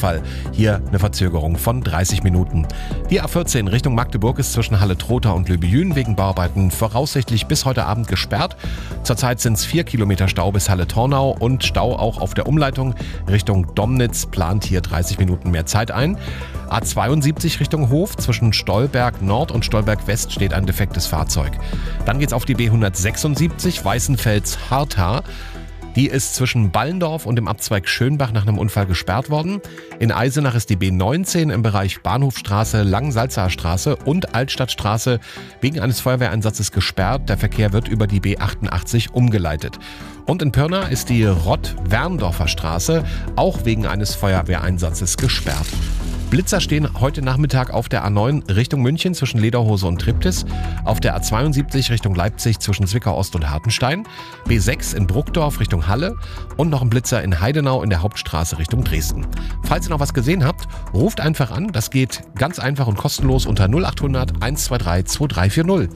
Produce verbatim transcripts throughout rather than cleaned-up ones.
Unfall. Hier eine Verzögerung von dreißig Minuten. Die A vierzehn Richtung Magdeburg ist zwischen Halle-Trotha und Löbejün wegen Bauarbeiten voraussichtlich bis heute Abend gesperrt. Zurzeit sind es vier Kilometer Stau bis Halle-Tornau und Stau auch auf der Umleitung Richtung Domnitz plant hier dreißig Minuten mehr Zeit ein. A zweiundsiebzig Richtung Hof, zwischen Stolberg Nord und Stolberg West steht ein defektes Fahrzeug. Dann geht's auf die B hundertsechsundsiebzig Weißenfels-Harthar. Die ist zwischen Ballendorf und dem Abzweig Schönbach nach einem Unfall gesperrt worden. In Eisenach ist die B neunzehn im Bereich Bahnhofstraße, Langsalzaer Straße und Altstadtstraße wegen eines Feuerwehreinsatzes gesperrt. Der Verkehr wird über die B achtundachtzig umgeleitet. Und in Pirna ist die Rott-Werndorfer Straße auch wegen eines Feuerwehreinsatzes gesperrt. Blitzer stehen heute Nachmittag auf der A neun Richtung München zwischen Lederhose und Triptis, auf der A zweiundsiebzig Richtung Leipzig zwischen Zwickau Ost und Hartenstein, B sechs in Bruckdorf Richtung Halle und noch ein Blitzer in Heidenau in der Hauptstraße Richtung Dresden. Falls ihr noch was gesehen habt, ruft einfach an. Das geht ganz einfach und kostenlos unter null achthundert eins zwei drei zwei drei vier null.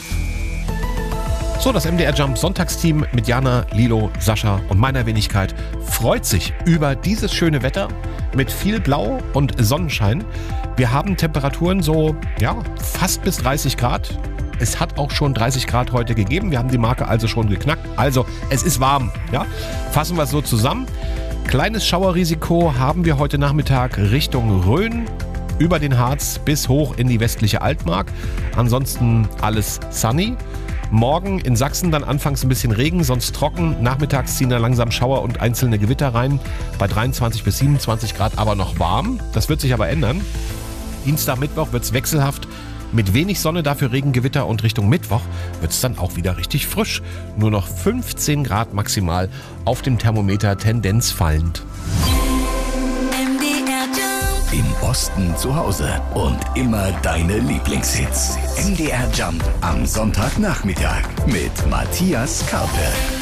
So, das M D R Jump Sonntagsteam mit Jana, Lilo, Sascha und meiner Wenigkeit freut sich über dieses schöne Wetter mit viel Blau und Sonnenschein. Wir haben Temperaturen so, ja, fast bis dreißig Grad. Es hat auch schon dreißig Grad heute gegeben. Wir haben die Marke also schon geknackt. Also, es ist warm, ja. Fassen wir es so zusammen. Kleines Schauerrisiko haben wir heute Nachmittag Richtung Rhön, über den Harz bis hoch in die westliche Altmark. Ansonsten alles sunny. Morgen in Sachsen dann anfangs ein bisschen Regen, sonst trocken. Nachmittags ziehen da langsam Schauer und einzelne Gewitter rein. Bei dreiundzwanzig bis siebenundzwanzig Grad aber noch warm. Das wird sich aber ändern. Dienstag, Mittwoch wird es wechselhaft. Mit wenig Sonne, dafür Regen, Gewitter und Richtung Mittwoch wird es dann auch wieder richtig frisch. Nur noch fünfzehn Grad maximal auf dem Thermometer, Tendenz fallend. Im Osten zu Hause und immer deine Lieblingshits. M D R Jump am Sonntagnachmittag mit Matthias Karpe.